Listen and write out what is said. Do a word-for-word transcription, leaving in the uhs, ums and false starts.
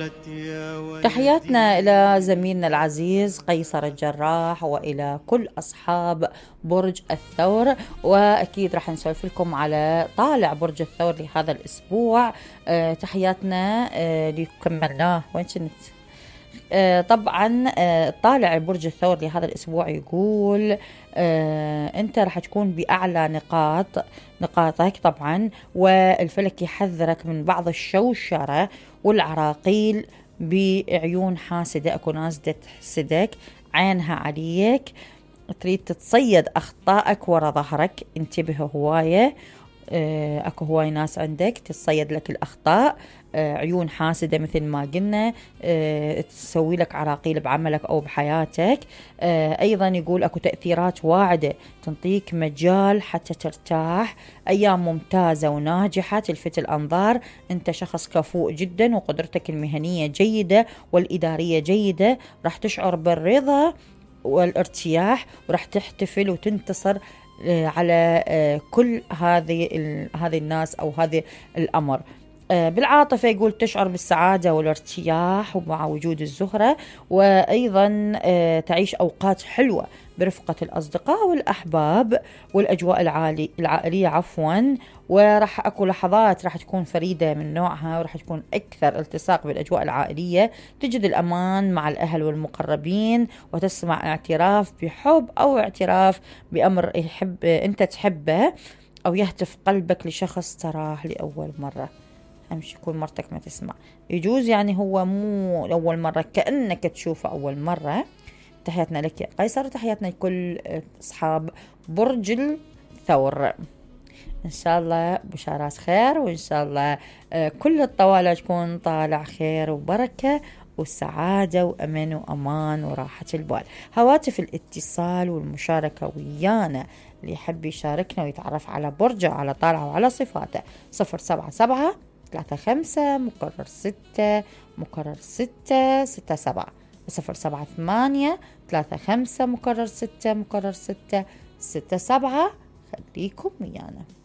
تحياتنا إلى زميلنا العزيز قيصر الجراح وإلى كل أصحاب برج الثور، وأكيد راح نسولف لكم على طالع برج الثور لهذا الأسبوع. أه تحياتنا أه اللي كملناه وين كنت؟ أه طبعا أه طالع برج الثور لهذا الأسبوع يقول أه أنت راح تكون بأعلى نقاط نقاطك طبعا، والفلك يحذرك من بعض الشوشرة والعراقيل بعيون حاسدة. أكو ناس تحسدك، عينها عليك، تريد تتصيد أخطائك ورا ظهرك. انتبه هواية، آه، أكو هواي ناس عندك تتصيد لك الأخطاء. آه، عيون حاسدة مثل ما قلنا، آه، تسوي لك عراقيل بعملك أو بحياتك. آه، أيضا يقول أكو تأثيرات واعدة تنطيك مجال حتى ترتاح. أيام ممتازة وناجحة تلفت الأنظار. أنت شخص كفؤ جدا وقدرتك المهنية جيدة والإدارية جيدة. راح تشعر بالرضا والارتياح وراح تحتفل وتنتصر على كل هذه هذه الناس أو هذه الأمر. بالعاطفة يقول تشعر بالسعادة والارتياح ومع وجود الزهرة، وأيضا تعيش أوقات حلوة برفقة الأصدقاء والأحباب والأجواء العالي العائلية عفوا. وراح أكو لحظات راح تكون فريدة من نوعها، وراح تكون أكثر التصاق بالأجواء العائلية. تجد الأمان مع الأهل والمقربين، وتسمع اعتراف بحب أو اعتراف بأمر يحب أنت تحبه، أو يهتف قلبك لشخص تراه لأول مرة. أمشي يكون مرتك ما تسمع، يجوز يعني هو مو أول مرة، كأنك تشوفه أول مرة. تحياتنا لك يا قيصر، تحياتنا لكل أصحاب برج الثور. إن شاء الله بشارات خير، وإن شاء الله كل الطوالة تكون طالع خير وبركة وسعادة وأمن وأمان وراحة البال. هواتف الاتصال والمشاركة ويانا اللي يحب يشاركنا ويتعرف على برجه، على طالعه وعلى صفاته: صفر سبعة سبعة ثلاثة خمسة مكرر ستة مكرر ستة ستة سبعة، صفر سبعة ثمانية ثلاثة خمسة مكرر ستة مكرر ستة ستة سبعة. خليكم ويانا.